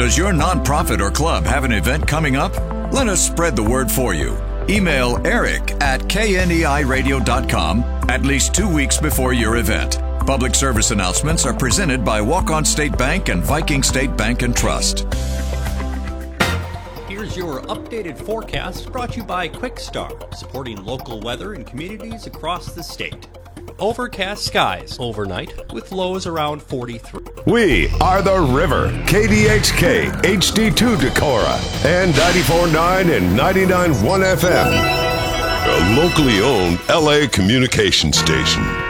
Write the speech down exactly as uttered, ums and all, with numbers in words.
Does your nonprofit or club have an event coming up? Let us spread the word for you. Email Eric at K N E I radio dot com at least two weeks before your event. Public service announcements are presented by Walk-On State Bank and Viking State Bank and Trust. Here's your updated forecast brought to you by Quickstar, supporting local weather in communities across the state. Overcast skies overnight with lows around forty-three. We are the River, K D H K, H D two Decorah, and ninety-four point nine and ninety-nine point one F M. A locally owned L A communication station.